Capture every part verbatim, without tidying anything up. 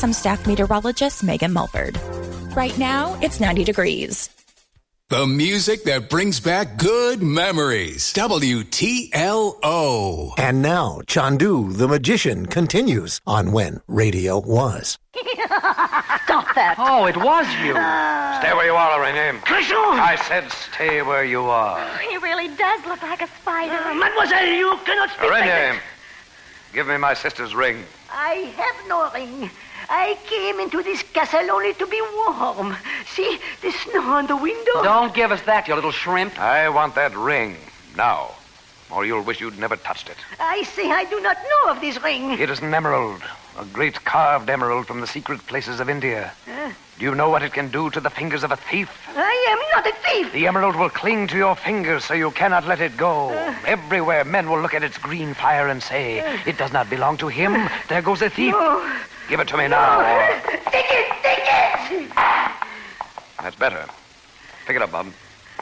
Awesome Staff Meteorologist Megan Mulford. Right now, it's ninety degrees. The music that brings back good memories. W T L O. And now, Chandu the Magician continues on When Radio Was. Stop that. Oh, it was you. Uh, Stay where you are, Lorraine. Cruchon! I said stay where you are. He really does look like a spider. Uh, mademoiselle, you cannot speak like Lorraine, that. give me my sister's ring. I have no ring. I came into this castle only to be warm. See, the snow on the window. Don't give us that, you little shrimp. I want that ring now, or you'll wish you'd never touched it. I say I do not know of this ring. It is an emerald, a great carved emerald from the secret places of India. Uh, Do you know what it can do to the fingers of a thief? I am not a thief. The emerald will cling to your fingers so you cannot let it go. Uh, Everywhere men will look at its green fire and say, uh, it does not belong to him. Uh, there goes a thief. No. Give it to me No. now. Or... Take it, take it. That's better. Pick it up, Bob.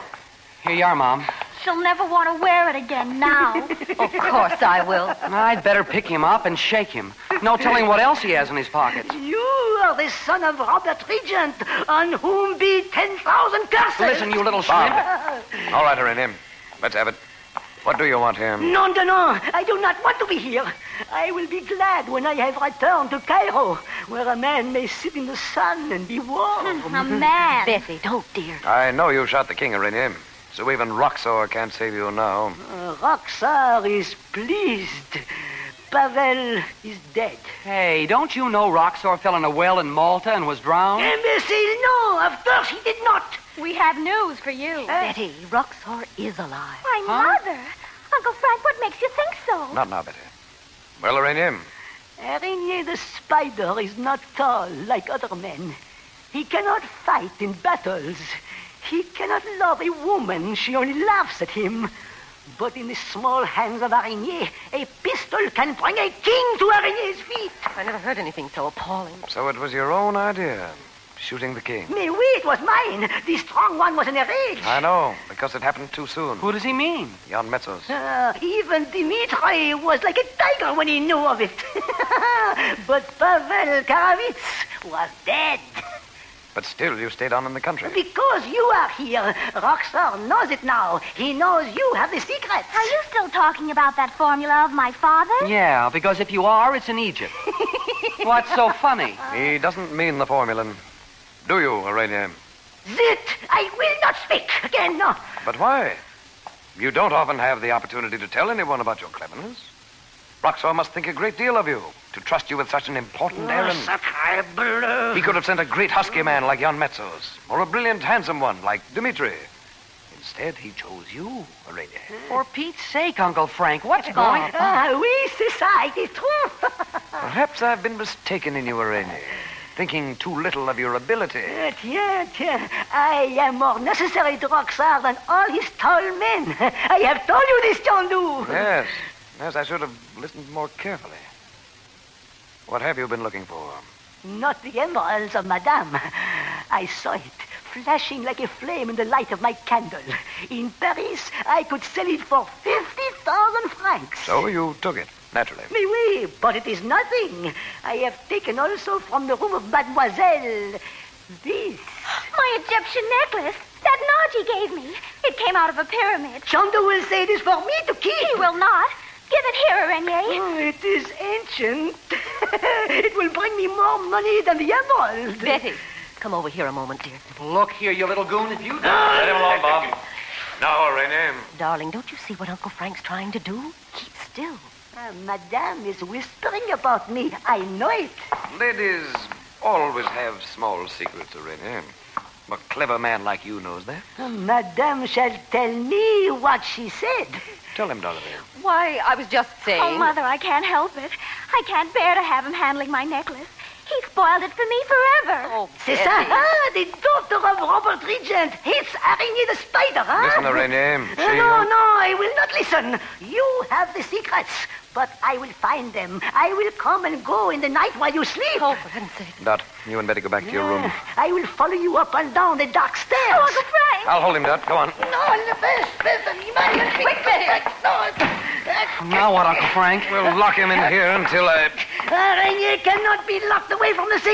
Here you are, Mom. She'll never want to wear it again now. Of course I will. I'd better pick him up and shake him. No telling what else he has in his pockets. You are the son of Robert Regent, on whom be ten thousand curses. Listen, you little shrimp. All right, Irene. Let's have it. What do you want here? No, no, no. I do not want to be here. I will be glad when I have returned to Cairo, where a man may sit in the sun and be warm. A man. Betty, don't, dear. I know you shot the king, Irene. So even Roxor can't save you now. Uh, Roxar is pleased. Pavel is dead. Hey, don't you know Roxor fell in a well in Malta and was drowned? Imbecile, no. Of course he did not. We have news for you. Uh, Betty, Roxor is alive. My Huh? mother. Uncle Frank, what makes you think so? Not now, Betty. Well, Irene, Araignée the spider is not tall like other men. He cannot fight in battles. He cannot love a woman. She only laughs at him. But in the small hands of Araignée, a pistol can bring a king to Araignée's feet. I never heard anything so appalling. so it was your own idea, shooting the king. Mais oui, it was mine. The strong one was in a rage. I know, because it happened too soon. Who does he mean? Jan Metzos. Uh, even Dimitri was like a tiger when he knew of it. But Pavel Karavitz was dead. But still, you stayed on in the country. Because you are here. Roxor knows it now. He knows you have the secrets. Are you still talking about that formula of my father? Yeah, because if you are, it's in Egypt. What's so funny? He doesn't mean the formula. Do you, Irene? Zit! I will not speak again, no. But why? You don't often have the opportunity to tell anyone about your cleverness. Roxor must think a great deal of you, to trust you with such an important errand. Sacre bleu. He could have sent a great husky man like Jan Metzos, or a brilliant, handsome one like Dimitri. Instead, he chose you, Irene. For Pete's sake, Uncle Frank, what's going on? Ah, oui, c'est ça, it is true. Perhaps I've been mistaken in you, Irene, thinking too little of your ability. Uh, tiens, tiens, I am more necessary to Roxar than all his tall men. I have told you this, Chandu. Yes, yes, I should have listened more carefully. What have you been looking for? Not the emeralds of Madame. I saw it, flashing like a flame in the light of my candle. In Paris, I could sell it for fifty thousand francs. So you took it, naturally. Mais oui, but it is nothing. I have taken also from the room of Mademoiselle this. My Egyptian necklace. That Naji gave me. It came out of a pyramid. Chandu will say it is for me to keep. He will not. Give it here, Araignée. Oh, it is ancient. It will bring me more money than the emerald. Betty, come over here a moment, dear. Look here, you little goon, if you don't... Let him alone, Bob. Now, Irene. Darling, don't you see what Uncle Frank's trying to do? Keep still. Uh, Madame is whispering about me. I know it. Ladies always have small secrets, Irene. A clever man like you knows that. Uh, Madame shall tell me what she said. Tell him, Dorothy. Why, I was just saying... Oh, Mother, I can't help it. I can't bear to have him handling my necklace. He spoiled it for me forever. Oh, C'est Betty. ça, huh? The daughter of Robert Regent hates Araignée the spider, huh? Listen, Irene. Uh, She... no, no, I will not listen. You have the secrets, but I will find them. I will come and go in the night while you sleep. Oh, for heaven's sake. Dot, you and Betty go back to your room. Uh, I will follow you up and down the dark stairs. Oh, Uncle Frank. I'll hold him, Dot. Go on. No, the best, best, quick, Betty. No, Now what, Uncle Frank? We'll lock him in here until I... Araignée cannot be locked away from the sea.